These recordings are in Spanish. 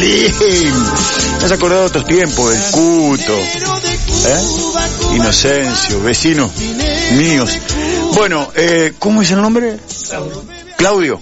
Bien. Me has acordado de otros tiempos, el Cuto, Inocencio, vecinos míos. Bueno, ¿cómo es el nombre? Claudio.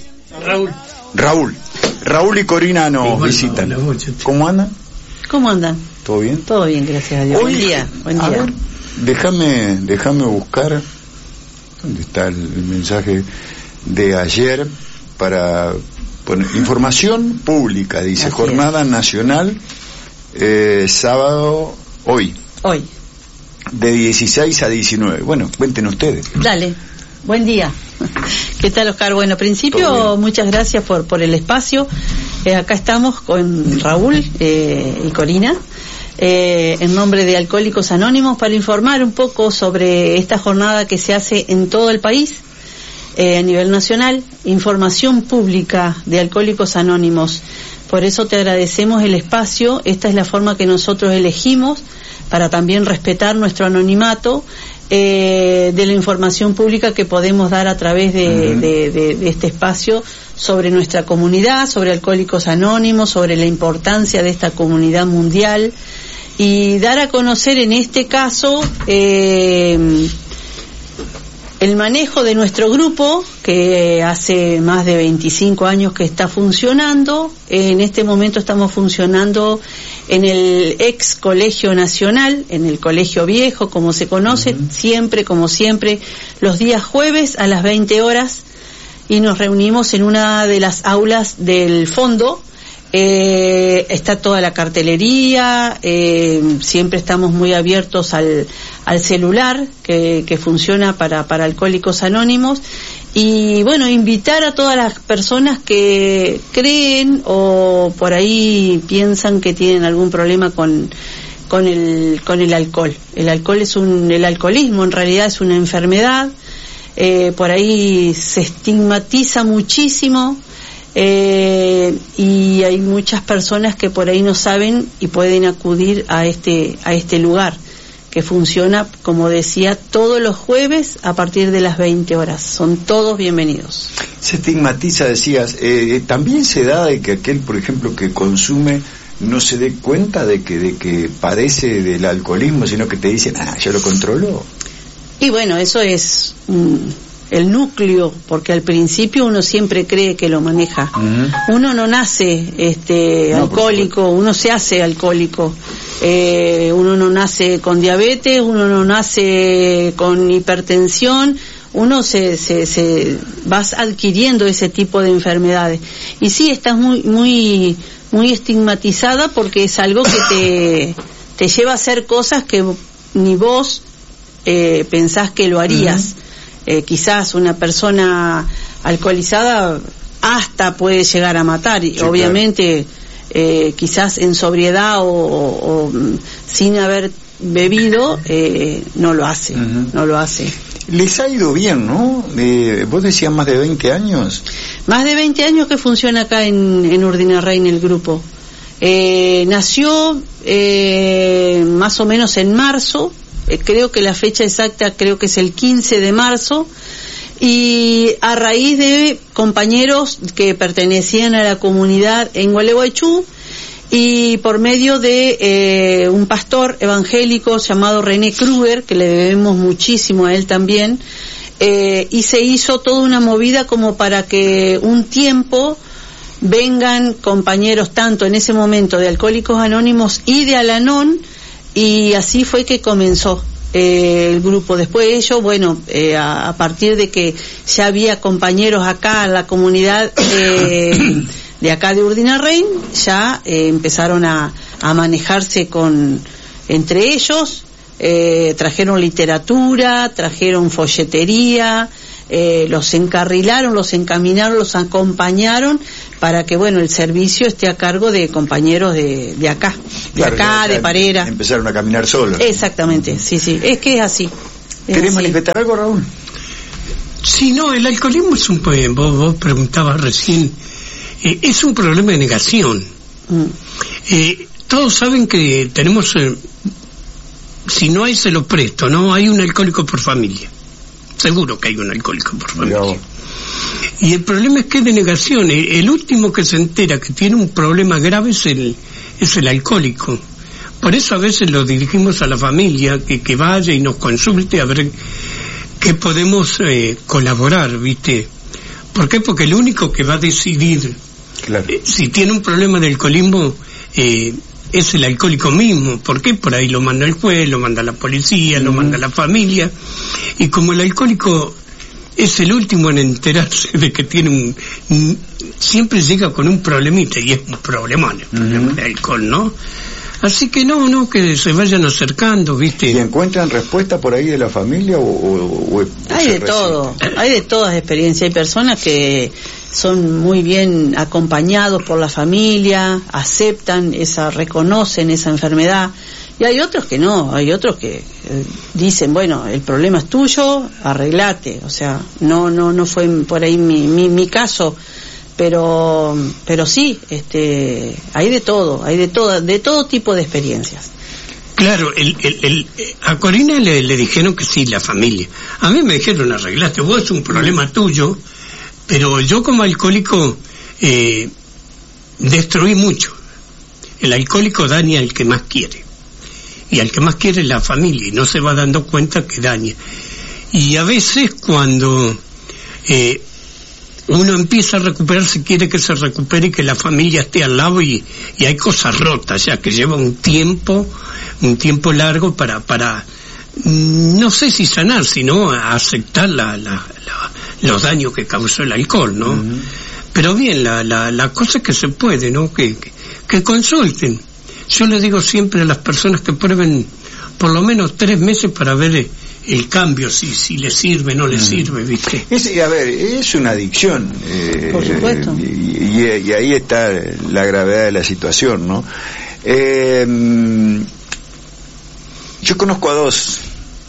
Raúl y Corina nos visitan. ¿Cómo andan? ¿Cómo andan? ¿Todo bien? Todo bien, gracias a Dios. Buen día. A ver, déjame buscar dónde está el mensaje de ayer para poner información pública, dice. Así Jornada es. Nacional, sábado, hoy, de 16 a 19. Bueno, cuenten ustedes. Dale, buen día. ¿Qué tal, Oscar? Bueno, principio, muchas gracias por el espacio. Acá estamos con Raúl y Corina, en nombre de Alcohólicos Anónimos, para informar un poco sobre esta jornada que se hace en todo el país, a nivel nacional, información pública de Alcohólicos Anónimos. Por eso te agradecemos el espacio. Esta es la forma que nosotros elegimos para también respetar nuestro anonimato, de la información pública que podemos dar a través de este espacio sobre nuestra comunidad, sobre Alcohólicos Anónimos, sobre la importancia de esta comunidad mundial, y dar a conocer en este caso el manejo de nuestro grupo, que hace más de 25 años que está funcionando. En este momento estamos funcionando en el ex Colegio Nacional, en el Colegio Viejo, como se conoce, siempre, como siempre, los días jueves a las 20 horas, y nos reunimos en una de las aulas del fondo. Está toda la cartelería, siempre estamos muy abiertos al celular que funciona para Alcohólicos Anónimos, y bueno, invitar a todas las personas que creen o por ahí piensan que tienen algún problema con el alcohol. El alcoholismo en realidad es una enfermedad, por ahí se estigmatiza muchísimo. Y hay muchas personas que por ahí no saben y pueden acudir a este lugar que funciona, como decía, todos los jueves a partir de las 20 horas. Son todos bienvenidos. Se estigmatiza, decías, también se da de que aquel, por ejemplo, que consume no se dé cuenta de que padece del alcoholismo, sino que te dicen, yo lo controlo. Y bueno, eso es el núcleo, porque al principio uno siempre cree que lo maneja. Uno no nace alcohólico, uno se hace alcohólico. Uno no nace con diabetes, uno no nace con hipertensión, uno se vas adquiriendo ese tipo de enfermedades. Y sí, estás muy estigmatizada, porque es algo que te lleva a hacer cosas que ni vos pensás que lo harías. Quizás una persona alcoholizada hasta puede llegar a matar, y sí, obviamente, claro. Quizás en sobriedad o sin haber bebido, no lo hace. Les ha ido bien, ¿no? Vos decías más de 20 años. Más de 20 años que funciona acá en Urdinarrain el grupo. Nació más o menos en marzo. Creo que la fecha exacta creo que es el 15 de marzo, y a raíz de compañeros que pertenecían a la comunidad en Gualeguaychú, y por medio de un pastor evangélico llamado René Kruger, que le debemos muchísimo a él también, y se hizo toda una movida como para que un tiempo vengan compañeros tanto en ese momento de Alcohólicos Anónimos y de Al-Anon, y así fue que comenzó el grupo. Después de ello, bueno, a partir de que ya había compañeros acá en la comunidad de acá de Urdinarrain, ya empezaron a manejarse entre ellos, trajeron literatura, trajeron folletería, los encarrilaron, los encaminaron, los acompañaron para que, bueno, el servicio esté a cargo de compañeros de acá, claro, acá, de Parera. Empezaron a caminar solos. Exactamente, sí, es que es así. ¿Querés manifestar algo, Raúl? Sí, no, el alcoholismo es un problema, vos preguntabas recién, es un problema de negación. Todos saben que tenemos, si no hay se lo presto, ¿no? Hay un alcohólico por familia. Seguro que hay un alcohólico por familia. Y el problema es que es de negación. El último que se entera que tiene un problema grave es el alcohólico. Por eso a veces lo dirigimos a la familia, que vaya y nos consulte a ver qué podemos colaborar, ¿viste? ¿Por qué? Porque el único que va a decidir si tiene un problema de alcoholismo es el alcohólico mismo. ¿Por qué? Por ahí lo manda el juez, lo manda la policía, lo manda la familia. Y como el alcohólico es el último en enterarse de que tiene siempre llega con un problemita, y es un problemón el problema del alcohol, ¿no? Así que no, que se vayan acercando, ¿viste? ¿Y encuentran respuesta por ahí de la familia o hay de todo, hay de todas experiencias. Hay personas que son muy bien acompañados por la familia, aceptan reconocen esa enfermedad, y hay otros que no, hay otros que dicen, bueno, el problema es tuyo, arreglate. O sea, no fue por ahí mi caso. Pero sí, hay de todo tipo de experiencias. Claro, a Corina le dijeron que sí, la familia. A mí me dijeron, arreglaste, vos es un problema tuyo, pero yo como alcohólico destruí mucho. El alcohólico daña al que más quiere, y al que más quiere es la familia, y no se va dando cuenta que daña. Y a veces cuando uno empieza a recuperarse, quiere que se recupere y que la familia esté al lado, y hay cosas rotas ya que lleva un tiempo largo para no sé si sanar, sino aceptar los daños que causó el alcohol, ¿no? Pero bien, la cosa es que se puede, ¿no? Que consulten. Yo le digo siempre a las personas que prueben por lo menos 3 meses para ver el cambio, si le sirve, no le sirve, ¿viste? Es una adicción. Por supuesto. Y ahí está la gravedad de la situación, ¿no? Yo conozco a 2.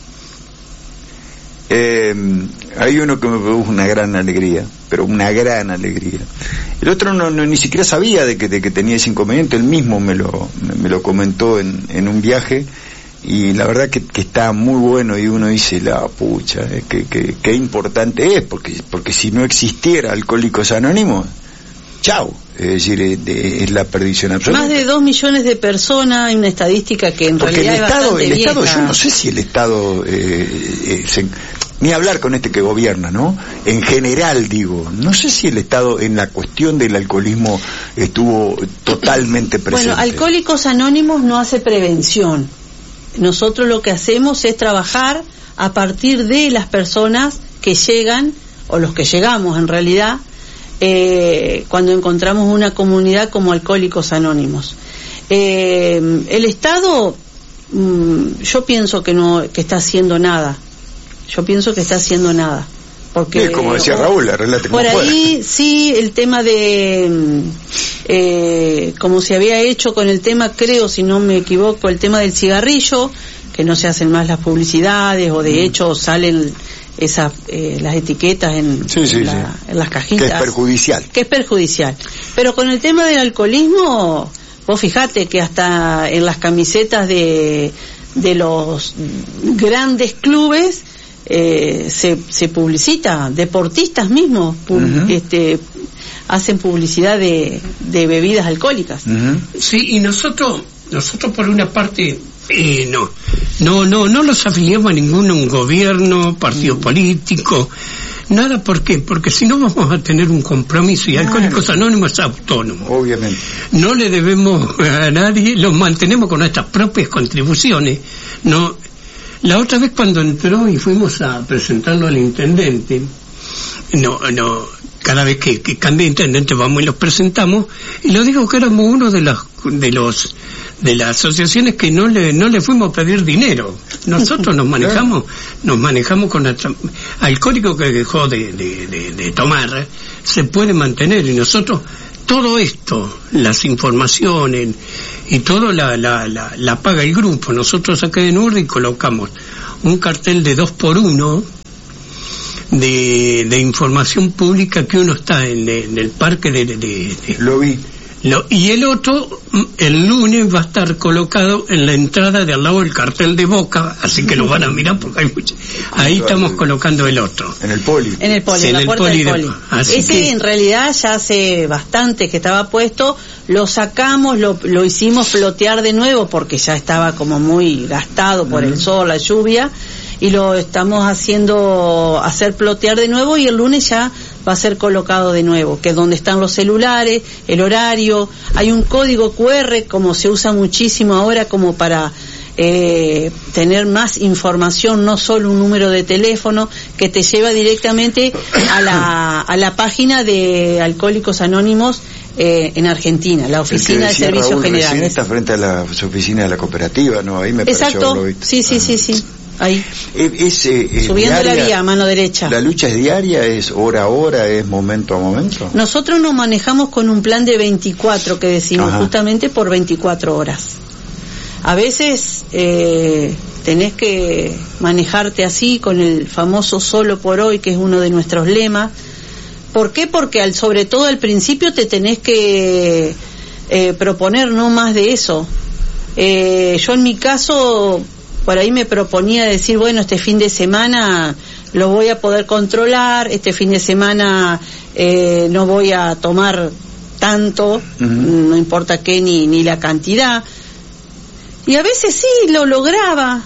Hay uno que me produjo una gran alegría, pero una gran alegría. El otro ni siquiera sabía de que tenía ese inconveniente. Él mismo me lo comentó en un viaje. Y la verdad que está muy bueno, y uno dice, la pucha, qué importante es, porque si no existiera Alcohólicos Anónimos, chau, es decir, es la perdición absoluta. Más de 2 millones de personas, hay una estadística que en porque realidad el Estado, vieja. Yo no sé si el Estado, ni hablar con este que gobierna, ¿no? En general, digo, no sé si el Estado en la cuestión del alcoholismo estuvo totalmente presente. Bueno, Alcohólicos Anónimos no hace prevención. Nosotros lo que hacemos es trabajar a partir de las personas que llegan, o los que llegamos en realidad, cuando encontramos una comunidad como Alcohólicos Anónimos. El Estado, yo pienso que está haciendo nada. Porque, sí, como decía Raúl, arreglate como por ahí fuera. Sí, el tema de como se había hecho con el tema, creo, si no me equivoco, el tema del cigarrillo, que no se hacen más las publicidades, o de hecho salen las etiquetas en las cajitas, que es perjudicial. Pero con el tema del alcoholismo, vos fijate que hasta en las camisetas de los grandes clubes se publicita, deportistas mismos hacen publicidad de bebidas alcohólicas. Sí, y nosotros por una parte no los afiliamos a ningún gobierno, partido político, nada. ¿Por qué? Porque si no vamos a tener un compromiso, y Alcohólicos Anónimos es autónomo. Obviamente. No le debemos a nadie, los mantenemos con nuestras propias contribuciones. No. La otra vez cuando entró y fuimos a presentarlo al intendente, cada vez que cambia de intendente vamos y los presentamos, y lo digo que éramos uno de las asociaciones que no le fuimos a pedir dinero. Nosotros nos manejamos con nuestra. Alcohólico que dejó de tomar se puede mantener, y nosotros todo esto, las informaciones y todo la paga el grupo. Nosotros acá en Urri colocamos un cartel de 2x1 de información pública, que uno está en el parque lo vi. Y el otro, el lunes va a estar colocado en la entrada de al lado del cartel de Boca, así que lo van a mirar porque hay mucho. Ahí estamos colocando el otro. En el poli. En el poli, sí, en la puerta del poli. Ese que... en realidad ya hace bastante que estaba puesto, lo sacamos, lo hicimos flotear de nuevo porque ya estaba como muy gastado por el sol, la lluvia, y lo estamos hacer flotear de nuevo, y el lunes ya va a ser colocado de nuevo, que es donde están los celulares, el horario. Hay un código QR, como se usa muchísimo ahora, como para tener más información, no solo un número de teléfono, que te lleva directamente a la página de Alcohólicos Anónimos en Argentina, la oficina de servicios Raúl, generales. Está frente a la oficina de la cooperativa, ¿no? Ahí me Exacto, pareció, sí. Ahí. Subiendo diaria, la vía a mano derecha. ¿La lucha es diaria, es hora a hora, es momento a momento? Nosotros nos manejamos con un plan de 24, que decimos, justamente por 24 horas. A veces tenés que manejarte así, con el famoso solo por hoy, que es uno de nuestros lemas. ¿Por qué? Porque sobre todo al principio te tenés que proponer no más de eso. Yo en mi caso, por ahí me proponía decir, bueno, este fin de semana lo voy a poder controlar, este fin de semana no voy a tomar tanto, no importa qué ni la cantidad. Y a veces sí lo lograba,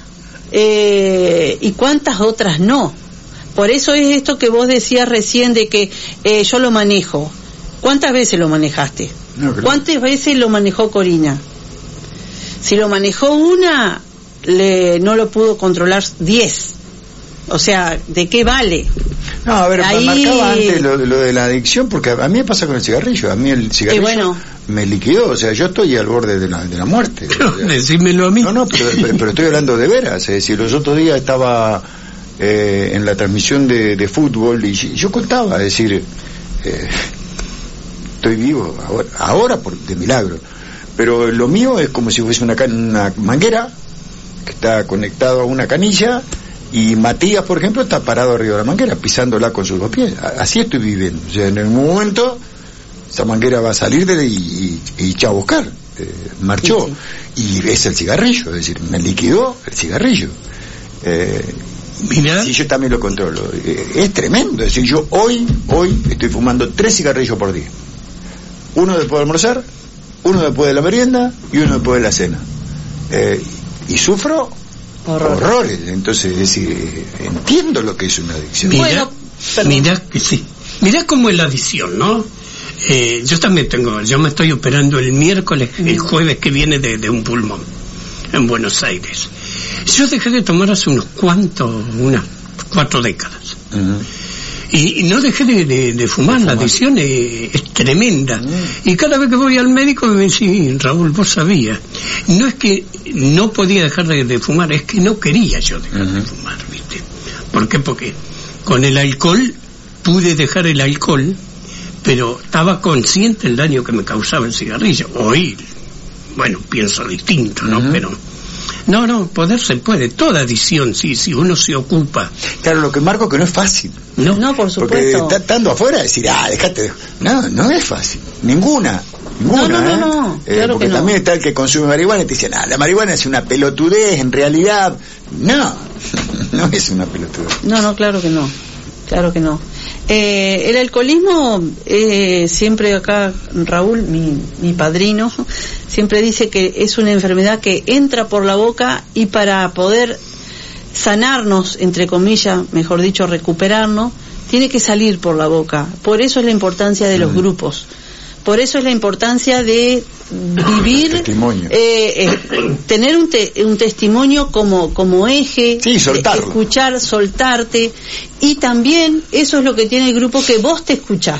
y cuántas otras no. Por eso es esto que vos decías recién de que yo lo manejo. ¿Cuántas veces lo manejaste? No, claro. ¿Cuántas veces lo manejó Corina? Si lo manejó una, no lo pudo controlar 10. O sea, ¿de qué vale? No, a ver, marcaba antes lo de la adicción, porque a mí me pasa con el cigarrillo. A mí el cigarrillo me liquidó. O sea, yo estoy al borde de la muerte. Decímelo a mí. No, pero estoy hablando de veras. Es decir, los otros días estaba en la transmisión de fútbol y yo contaba, es decir, estoy vivo ahora de milagro. Pero lo mío es como si fuese una manguera que está conectado a una canilla, y Matías, por ejemplo, está parado arriba de la manguera, pisándola con sus 2 pies. Así estoy viviendo. O sea, en algún momento esa manguera va a salir y chao buscar. Marchó. Sí. Y es el cigarrillo, es decir, me liquidó el cigarrillo. Sí, yo también lo controlo. Es tremendo. Es decir, yo hoy estoy fumando 3 cigarrillos por día. Uno después de almorzar, uno después de la merienda y uno después de la cena. Y sufro horrores. Entonces, es decir, entiendo lo que es una adicción. Mirá cómo es la adicción, ¿no? Yo me estoy operando el miércoles, el jueves que viene de un pulmón en Buenos Aires. Yo dejé de tomar hace unas 4 décadas. Y no dejé de fumar. La adicción es tremenda. Y cada vez que voy al médico me dice, Raúl, vos sabías. No es que no podía dejar de fumar, es que no quería yo dejar de fumar, ¿viste? ¿Por qué? Porque con el alcohol pude dejar el alcohol, pero estaba consciente del daño que me causaba el cigarrillo. Hoy, bueno, pienso distinto, ¿no? Pero no, poder se puede. Toda adicción, si uno se ocupa. Claro, lo que marco que no es fácil. No, por supuesto. Porque estando afuera, decir, dejate. No es fácil. Ninguna. No, claro porque que también está el que consume marihuana y te dice, la marihuana es una pelotudez, en realidad. No es una pelotudez. No, claro que no. El alcoholismo, siempre acá Raúl, mi padrino, siempre dice que es una enfermedad que entra por la boca, y para poder sanarnos, entre comillas, mejor dicho, recuperarnos, tiene que salir por la boca. Por eso es la importancia de los grupos. Por eso es la importancia de vivir, tener un testimonio como eje, escuchar, soltarte, y también eso es lo que tiene el grupo, que vos te escuchás.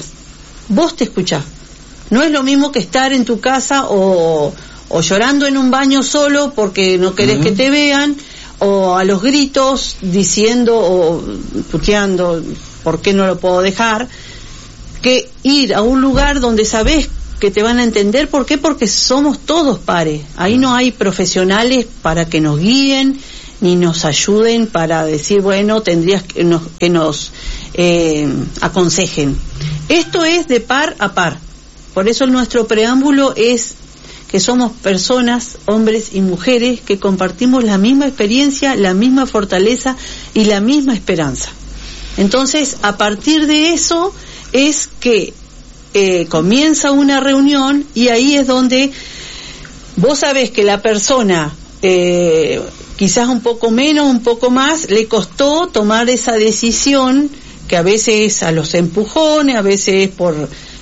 No es lo mismo que estar en tu casa o llorando en un baño solo porque no querés que te vean, o a los gritos diciendo o puteando por qué no lo puedo dejar, que ir a un lugar donde sabés que te van a entender. ¿Por qué? Porque somos todos pares. Ahí no hay profesionales para que nos guíen ni nos ayuden para decir, bueno, tendrías que nos aconsejen. Esto es de par a par. Por eso nuestro preámbulo es que somos personas, hombres y mujeres, que compartimos la misma experiencia, la misma fortaleza y la misma esperanza. Entonces, a partir de eso es que comienza una reunión, y ahí es donde vos sabés que la persona, quizás un poco menos, un poco más, le costó tomar esa decisión, que a veces a los empujones, a veces por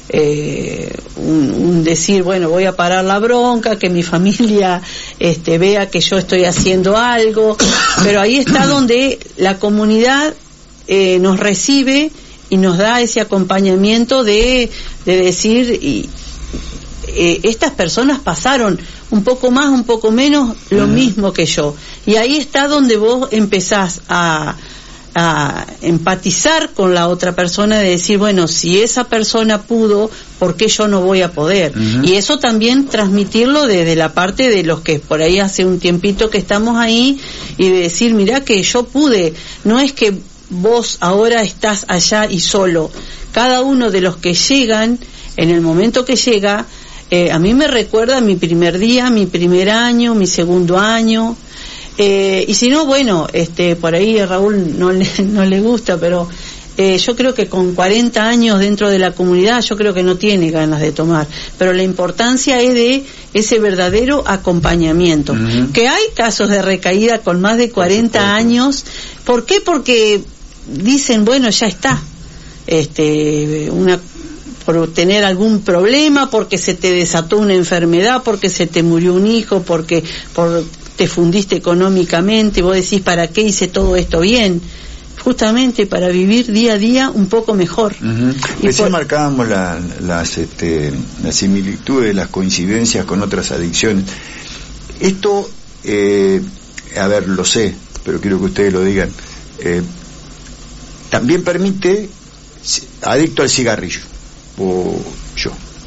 un decir, bueno, voy a parar la bronca, que mi familia vea que yo estoy haciendo algo, pero ahí está donde la comunidad nos recibe y nos da ese acompañamiento de decir, estas personas pasaron un poco más, un poco menos, lo mismo que yo, y ahí está donde vos empezás a empatizar con la otra persona, de decir, bueno, si esa persona pudo, ¿por qué yo no voy a poder? Y eso también transmitirlo desde la parte de los que por ahí hace un tiempito que estamos ahí, y de decir, mirá que yo pude, no es que vos ahora estás allá y solo. Cada uno de los que llegan, en el momento que llega, a mí me recuerda mi primer día, mi primer año, mi segundo año. Y si no, bueno, por ahí a Raúl no le gusta, pero yo creo que con 40 años dentro de la comunidad, yo creo que no tiene ganas de tomar, pero la importancia es de ese verdadero acompañamiento. Que hay casos de recaída con más de 40 años. ¿Por qué? Porque dicen, bueno, ya está, por tener algún problema, porque se te desató una enfermedad, porque se te murió un hijo, porque te fundiste económicamente, vos decís, ¿para qué hice todo esto bien? Justamente para vivir día a día un poco mejor. Recién marcábamos las similitudes, las coincidencias con otras adicciones. Esto, a ver, lo sé, pero quiero que ustedes lo digan, también permite adicto al cigarrillo, o yo,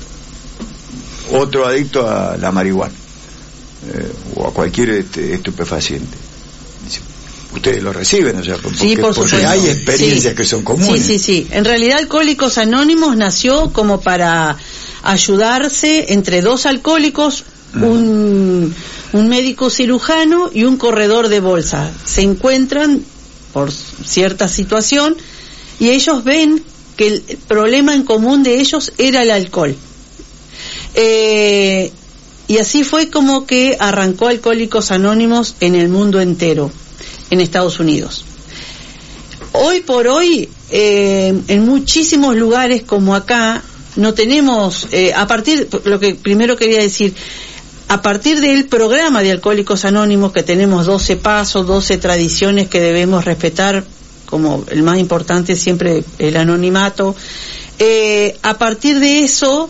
otro adicto a la marihuana, o a cualquier estupefaciente. Ustedes lo reciben, o sea, porque hay experiencias que son comunes. Sí. En realidad, Alcohólicos Anónimos nació como para ayudarse entre dos alcohólicos, un médico cirujano y un corredor de bolsa. Se encuentran por cierta situación y ellos ven que el problema en común de ellos era el alcohol. Y así fue como que arrancó Alcohólicos Anónimos en el mundo entero, en Estados Unidos. Hoy por hoy, en muchísimos lugares como acá, no tenemos, lo que primero quería decir, a partir del programa de Alcohólicos Anónimos, que tenemos 12 pasos, 12 tradiciones que debemos respetar, como el más importante siempre el anonimato, a partir de eso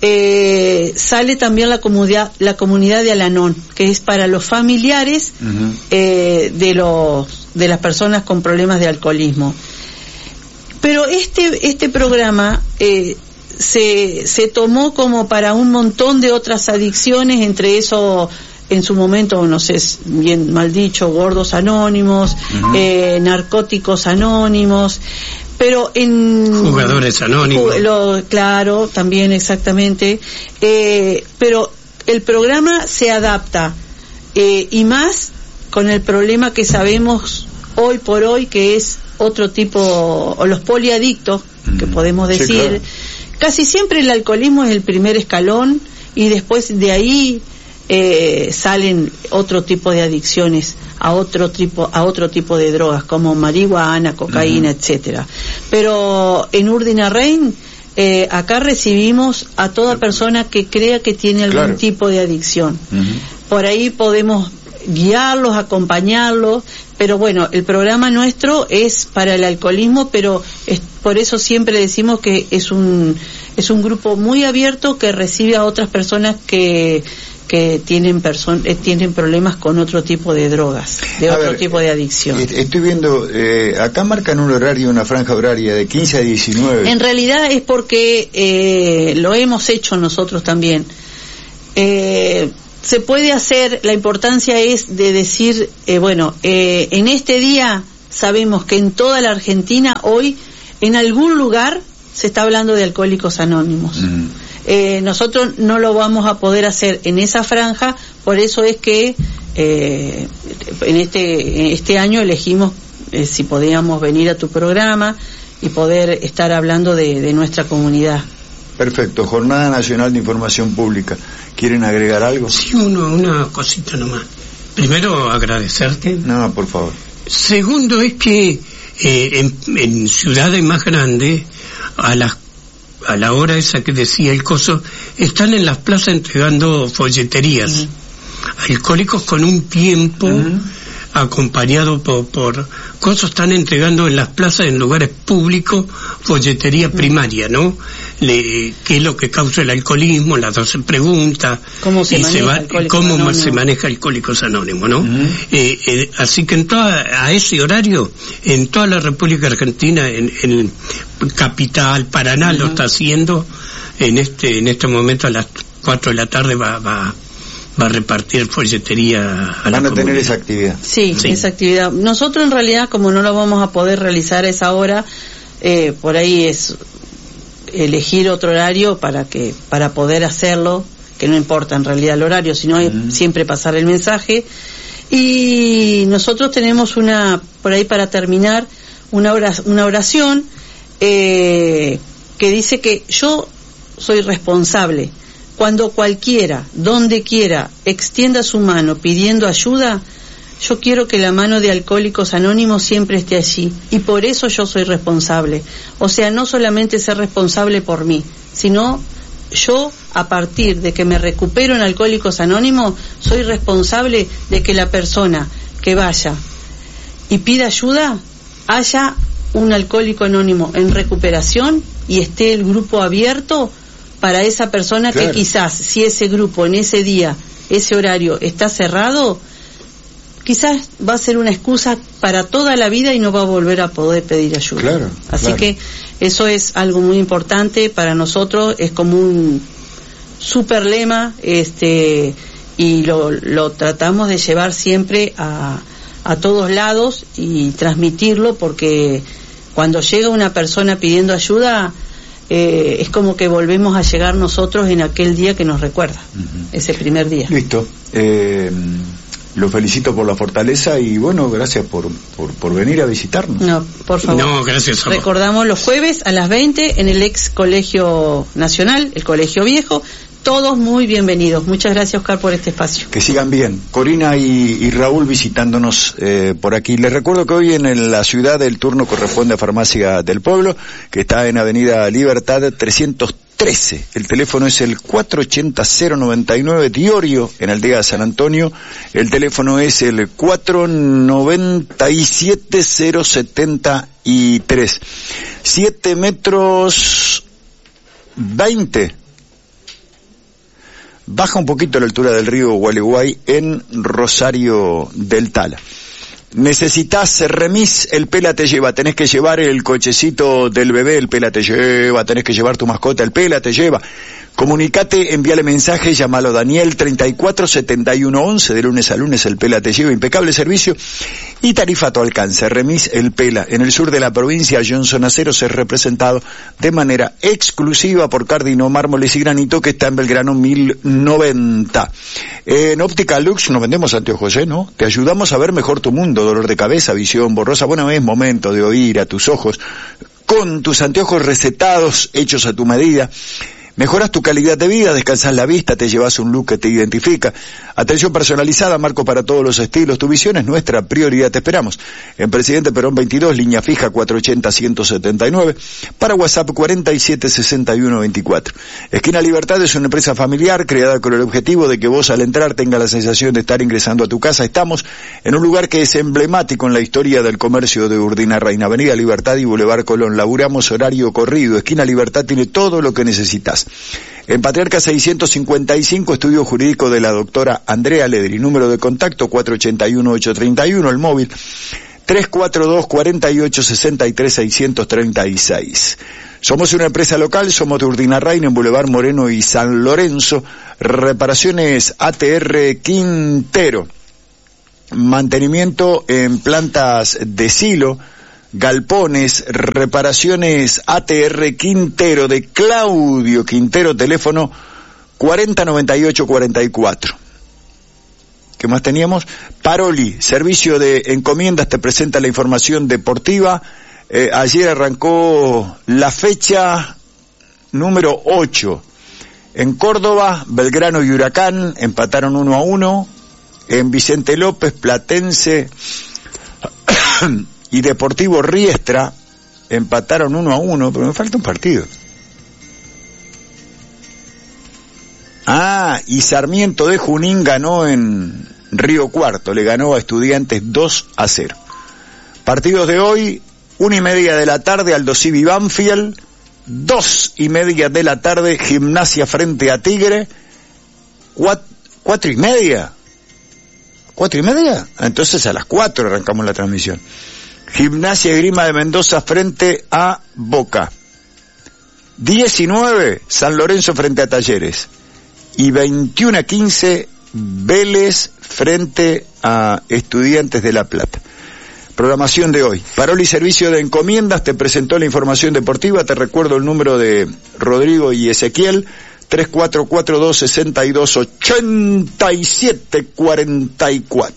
sale también la comunidad de Al-Anon, que es para los familiares de las personas con problemas de alcoholismo. Pero este programa se tomó como para un montón de otras adicciones, entre eso en su momento, no sé, bien mal dicho, gordos anónimos, narcóticos anónimos, pero en jugadores anónimos, claro, también exactamente, pero el programa se adapta, y más con el problema que sabemos hoy por hoy, que es otro tipo, o los poliadictos, que podemos decir. Sí, claro. Casi siempre el alcoholismo es el primer escalón, y después de ahí salen otro tipo de adicciones a otro tipo de drogas, como marihuana, cocaína, etcétera. Pero en Urdina Rein, acá recibimos a toda persona que crea que tiene algún tipo de adicción. Por ahí podemos guiarlos, acompañarlos, pero bueno, el programa nuestro es para el alcoholismo, pero por eso siempre decimos que es un grupo muy abierto, que recibe a otras personas que tienen problemas con otro tipo de drogas, tipo de adicción. Estoy viendo, acá marcan un horario, una franja horaria de 15 a 19. En realidad es porque lo hemos hecho nosotros también. Se puede hacer, la importancia es de decir, en este día sabemos que en toda la Argentina hoy, en algún lugar, se está hablando de Alcohólicos Anónimos. nosotros no lo vamos a poder hacer en esa franja, por eso es que en este año elegimos si podíamos venir a tu programa y poder estar hablando de nuestra comunidad. Perfecto. Jornada Nacional de Información Pública. ¿Quieren agregar algo? Sí, una cosita nomás. Primero, agradecerte. No, por favor. Segundo, es que en ciudades más grandes, a la hora esa que decía el coso, están en las plazas entregando folleterías. Alcohólicos con un tiempo acompañado por cosas, están entregando en las plazas, en lugares públicos, folletería primaria, ¿no? ¿Qué es lo que causa el alcoholismo? Las 12 preguntas. ¿Cómo se maneja Alcohólicos Anónimos, ¿no? Así que a ese horario, en toda la República Argentina, en Capital, Paraná, lo está haciendo. En este momento a las 4 de la tarde va a repartir folletería a la comunidad. Van a tener esa actividad. Sí, esa actividad. Nosotros en realidad, como no lo vamos a poder realizar a esa hora, por ahí es elegir otro horario para poder hacerlo, que no importa en realidad el horario, sino siempre pasar el mensaje. Y nosotros tenemos por ahí para terminar, una oración que dice que yo soy responsable. Cuando cualquiera, donde quiera, extienda su mano pidiendo ayuda, yo quiero que la mano de Alcohólicos Anónimos siempre esté allí, y por eso yo soy responsable. O sea, no solamente ser responsable por mí, sino yo, a partir de que me recupero en Alcohólicos Anónimos, soy responsable de que la persona que vaya y pida ayuda, haya un alcohólico anónimo en recuperación y esté el grupo abierto para esa persona. Claro. Que quizás, si ese grupo en ese día, ese horario está cerrado, quizás va a ser una excusa para toda la vida y no va a volver a poder pedir ayuda. Claro, así que eso es algo muy importante para nosotros, es como un super lema, y lo tratamos de llevar siempre a todos lados y transmitirlo, porque cuando llega una persona pidiendo ayuda, es como que volvemos a llegar nosotros en aquel día que nos recuerda, ese primer día. Listo. Lo felicito por la fortaleza y bueno, gracias por venir a visitarnos. No, por favor. No, gracias a vos. Recordamos los jueves a las 20 en el ex Colegio Nacional, el Colegio Viejo. Todos muy bienvenidos. Muchas gracias, Oscar, por este espacio. Que sigan bien. Corina y Raúl visitándonos por aquí. Les recuerdo que hoy en la ciudad el turno corresponde a Farmacia del Pueblo, que está en Avenida Libertad 313. El teléfono es el 480-099, Diorio, en Aldea San Antonio. El teléfono es el 497-073. 7 metros 20. Baja un poquito la altura del río Gualeguay en Rosario del Tala. Necesitas remis, el Pela te lleva. Tenés que llevar el cochecito del bebé, el Pela te lleva. Tenés que llevar tu mascota, el Pela te lleva. Comunicate, envíale mensaje, llámalo Daniel 347111, de lunes a lunes el Pela te lleva, impecable servicio y tarifa a tu alcance. Remis El Pela. En el sur de la provincia, Johnson Aceros es representado de manera exclusiva por Cardino Mármoles y Granito, que está en Belgrano 1090. En Óptica Lux nos vendemos anteojos, ¿no? Te ayudamos a ver mejor tu mundo, dolor de cabeza, visión borrosa. Bueno, es momento de oír a tus ojos con tus anteojos recetados, hechos a tu medida. Mejoras tu calidad de vida, descansas la vista, te llevas un look que te identifica. Atención personalizada, marco para todos los estilos. Tu visión es nuestra prioridad, te esperamos. En Presidente Perón 22, línea fija 480-179, para WhatsApp 476124. Esquina Libertad es una empresa familiar creada con el objetivo de que vos al entrar tengas la sensación de estar ingresando a tu casa. Estamos en un lugar que es emblemático en la historia del comercio de Urdinarrain, Avenida Libertad y Boulevard Colón. Laburamos horario corrido. Esquina Libertad tiene todo lo que necesitas. En Patriarca 655, estudio jurídico de la doctora Andrea Ledri. Número de contacto 481-831, el móvil 342-4863-636. Somos una empresa local, somos de Urdinarrain en Boulevard Moreno y San Lorenzo. Reparaciones ATR Quintero. Mantenimiento en plantas de silo, galpones, reparaciones ATR Quintero, de Claudio Quintero, teléfono 409844. ¿Qué más teníamos? Paroli, servicio de encomiendas, te presenta la información deportiva. Ayer arrancó la fecha número 8. En Córdoba, Belgrano y Huracán empataron 1-1. En Vicente López, Platense y Deportivo Riestra empataron 1-1, pero me falta un partido. Y Sarmiento de Junín ganó en Río Cuarto, le ganó a Estudiantes 2-0. Partidos de hoy: 1:30 de la tarde, Aldo Civi Banfield; 2:30 de la tarde, Gimnasia frente a Tigre; 4:30. ¿4:30? Entonces a las 4 arrancamos la transmisión. Gimnasia y Grima de Mendoza frente a Boca. 19, San Lorenzo frente a Talleres. Y 21:15, Vélez frente a Estudiantes de La Plata. Programación de hoy. Paroli Servicio de Encomiendas te presentó la información deportiva. Te recuerdo el número de Rodrigo y Ezequiel: 3442-628744.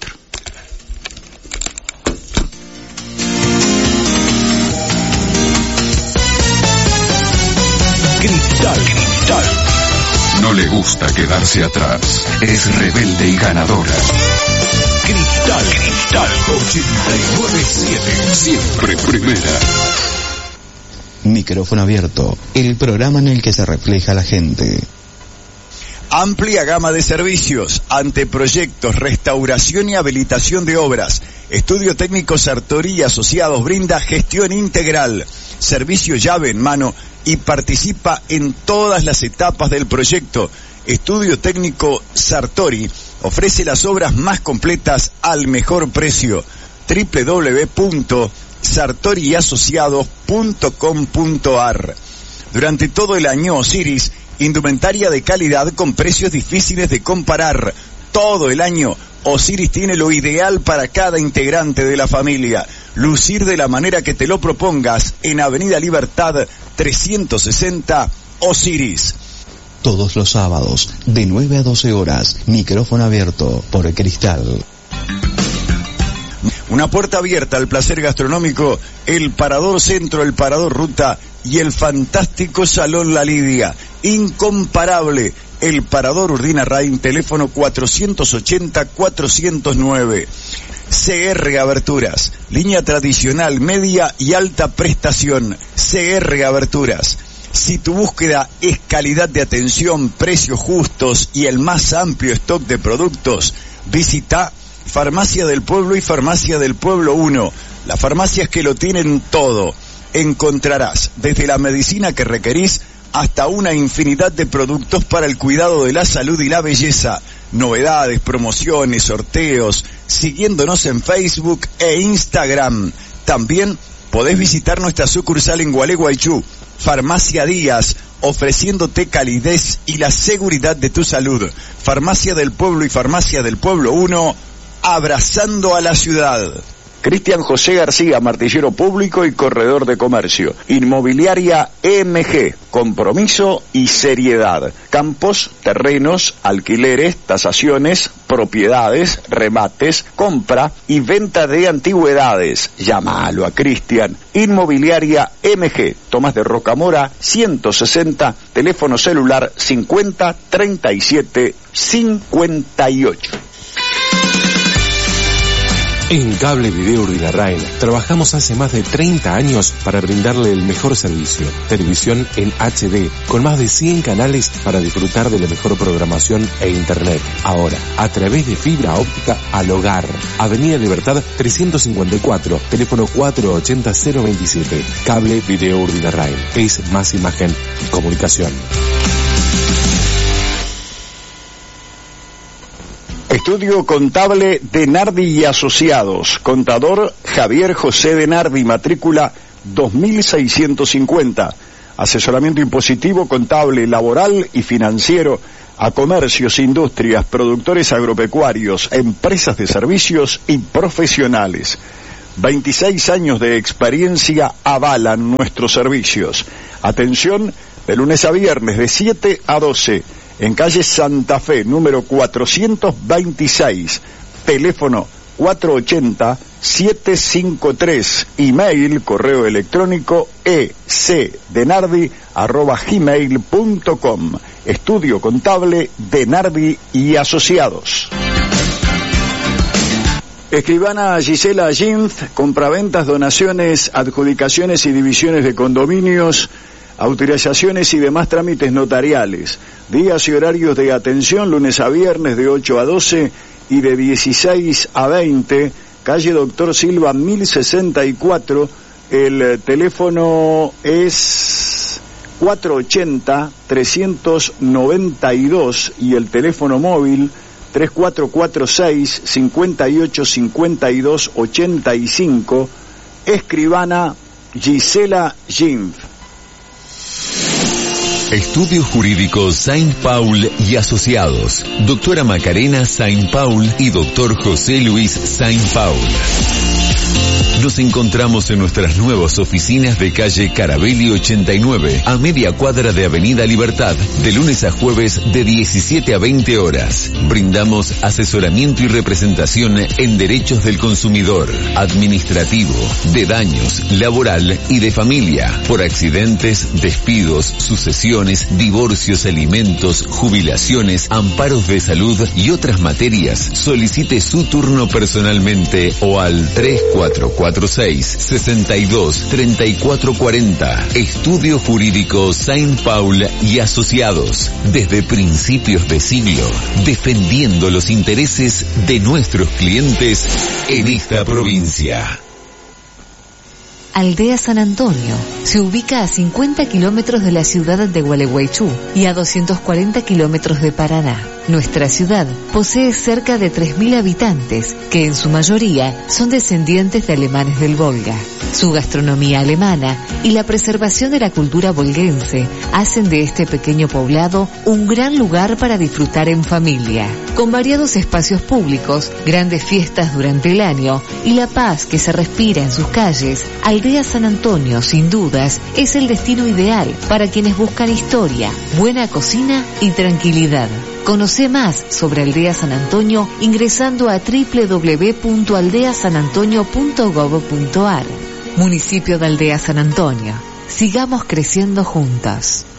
Cristal. No le gusta quedarse atrás. Es rebelde y ganadora. Cristal 89.7. Siempre primera. Micrófono abierto, el programa en el que se refleja la gente. Amplia gama de servicios, anteproyectos, restauración y habilitación de obras. Estudio Técnico Sartori y Asociados brinda gestión integral, servicio llave en mano y participa en todas las etapas del proyecto. Estudio Técnico Sartori ofrece las obras más completas al mejor precio. www.sartoriasociados.com.ar. Durante todo el año, Osiris, indumentaria de calidad con precios difíciles de comparar. Todo el año, Osiris tiene lo ideal para cada integrante de la familia. Lucir de la manera que te lo propongas en Avenida Libertad 360, Osiris. Todos los sábados, de 9 a 12 horas, micrófono abierto por Cristal. Una puerta abierta al placer gastronómico, el Parador Centro, el Parador Ruta y el fantástico Salón La Lidia. Incomparable, el Parador Urdinarrain, teléfono 480-409. CR Aberturas, línea tradicional, media y alta prestación. CR Aberturas. Si tu búsqueda es calidad de atención, precios justos y el más amplio stock de productos, visita Farmacia del Pueblo y Farmacia del Pueblo 1, las farmacias que lo tienen todo. Encontrarás desde la medicina que requerís hasta una infinidad de productos para el cuidado de la salud y la belleza. Novedades, promociones, sorteos, siguiéndonos en Facebook e Instagram. También podés visitar nuestra sucursal en Gualeguaychú, Farmacia Díaz, ofreciéndote calidez y la seguridad de tu salud. Farmacia del Pueblo y Farmacia del Pueblo 1, abrazando a la ciudad. Cristian José García, martillero público y corredor de comercio. Inmobiliaria MG, compromiso y seriedad. Campos, terrenos, alquileres, tasaciones, propiedades, remates, compra y venta de antigüedades. Llámalo a Cristian. Inmobiliaria MG, Tomás de Rocamora 160, teléfono celular 50 37 58. En Cable Video Urdinarrain trabajamos hace más de 30 años para brindarle el mejor servicio. Televisión en HD, con más de 100 canales para disfrutar de la mejor programación e internet. Ahora, a través de fibra óptica al hogar. Avenida Libertad 354, teléfono 480-027. Cable Video Urdinarrain. Es más imagen y comunicación. Estudio Contable de Nardi y Asociados. Contador Javier José de Nardi, matrícula 2650. Asesoramiento impositivo, contable, laboral y financiero a comercios, industrias, productores agropecuarios, empresas de servicios y profesionales. 26 años de experiencia avalan nuestros servicios. Atención, de lunes a viernes de 7 a 12, en calle Santa Fe, número 426, teléfono 480-753, email, correo electrónico ecdenardi@gmail.com. Estudio contable Denardi y Asociados. Escribana Gisela Ginz, compraventas, donaciones, adjudicaciones y divisiones de condominios, autorizaciones y demás trámites notariales. Días y horarios de atención, lunes a viernes de 8 a 12 y de 16 a 20, calle Doctor Silva 1064, el teléfono es 480-392 y el teléfono móvil 3446-585285, escribana Gisela Ginz. Estudio Jurídico Saint Paul y Asociados. Doctora Macarena Saint Paul y Doctor José Luis Saint Paul. Nos encontramos en nuestras nuevas oficinas de calle Carabelli 89, a media cuadra de Avenida Libertad, de lunes a jueves de 17 a 20 horas. Brindamos asesoramiento y representación en derechos del consumidor, administrativo, de daños, laboral y de familia, por accidentes, despidos, sucesiones, divorcios, alimentos, jubilaciones, amparos de salud y otras materias. Solicite su turno personalmente o al 3446-623440. Estudio Jurídico Saint Paul y Asociados. Desde principios de siglo, defendiendo los intereses de nuestros clientes en esta provincia. Aldea San Antonio se ubica a 50 kilómetros de la ciudad de Gualeguaychú y a 240 kilómetros de Paraná. Nuestra ciudad posee cerca de 3.000 habitantes, que en su mayoría son descendientes de alemanes del Volga. Su gastronomía alemana y la preservación de la cultura volguense hacen de este pequeño poblado un gran lugar para disfrutar en familia. Con variados espacios públicos, grandes fiestas durante el año y la paz que se respira en sus calles, Aldea San Antonio, sin dudas, es el destino ideal para quienes buscan historia, buena cocina y tranquilidad. Conoce más sobre Aldea San Antonio ingresando a www.aldeasanantonio.gov.ar. Municipio de Aldea San Antonio. Sigamos creciendo juntos.